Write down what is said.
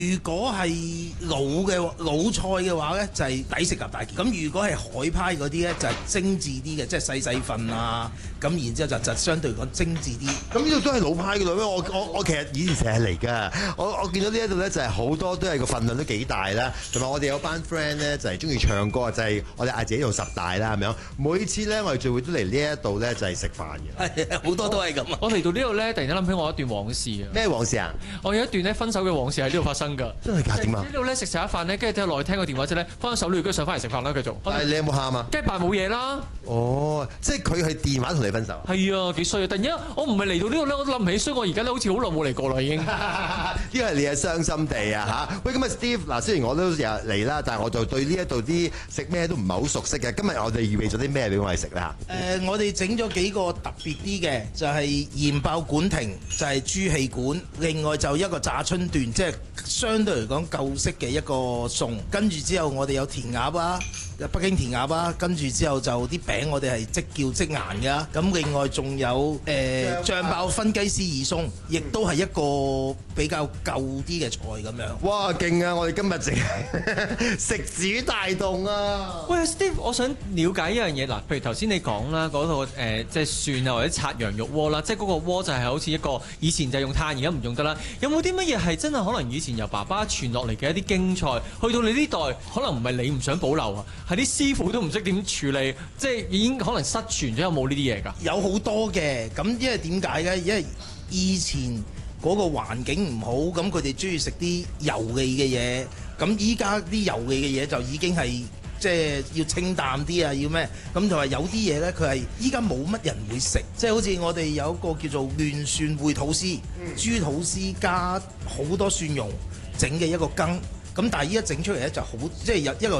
如果係老菜嘅話咧，就係抵食夾大件。咁如果係海派嗰啲咧，就係精緻啲嘅，即係細份啊。咁然之後就相對嚟講精緻啲。 咁呢度都係老派嘅咯，因為我其實以前成日嚟㗎。我見到呢一度咧就係好多都係個份量都幾大啦，同埋我哋有班 friend 咧就係中意唱歌，就係我哋嗌自己做10大啦咁樣。每次咧我哋聚會都嚟呢一度咧就係食飯嘅。 係好多都係咁啊！ 我嚟到呢度咧，突然間諗起我一段往事啊！ 咩往事啊？ 我有一段咧分手嘅往事喺呢度發生㗎。 真係㗎？點啊？ 呢度咧食一飯咧，跟住之後落去聽個電話之後咧，翻咗手跟住上翻嚟食飯啦，繼續。 但係你有冇喊啊？ 梗係扮冇嘢啦。 哦，即係佢係電話同你分手。 係啊，幾衰啊！突然間我唔係嚟到呢度咧，我都諗起，所以我而家咧好似好耐冇嚟過啦已經。 因為你係傷心地啊嚇。喂，咁啊 Steve 嗱，雖然我都日日嚟啦，但係我就對呢一度啲食咩都唔係好熟悉嘅。今日我哋預備咗啲咩俾我哋食咧嚇？ 我哋整咗幾個特別啲嘅，就係鹽爆管庭，就係豬氣管。另外就一個炸春段，即係相對嚟講舊式嘅一個餸。跟住之後我哋有填鴨啊。北京填鴨啊，跟住之後就啲餅我哋係即叫即顏㗎。咁另外仲有醬爆分雞絲耳鬆，亦都係一個比較舊啲嘅菜咁樣。 哇，勁啊！我哋今日淨係食指大動啊！ 喂 Steve，我想了解一樣嘢嗱，譬如頭先你講啦，嗰度即係蒜啊或者刷羊肉鍋啦，即係嗰個鍋就係好似一個以前就用炭，而家唔用得啦。有冇啲乜嘢係真係可能以前由爸爸傳落嚟嘅一啲京菜，去到你呢代可能唔係你唔想保留啊？係啲師傅都唔識點處理，即係已經可能失傳咗，有冇呢啲嘢㗎？ 有好多嘅，咁因為點解呢？因為以前嗰個環境唔好，咁佢哋中意食啲油膩嘅嘢，咁依家啲油膩嘅嘢就已經係即係要清淡啲啊，要咩？咁同埋有啲嘢呢，佢係依家冇乜人會食，即係好似我哋有一個叫做亂蒜燴吐司，豬吐司加好多蒜蓉整嘅一個羹。咁但係依家整出嚟咧就好，即係有一個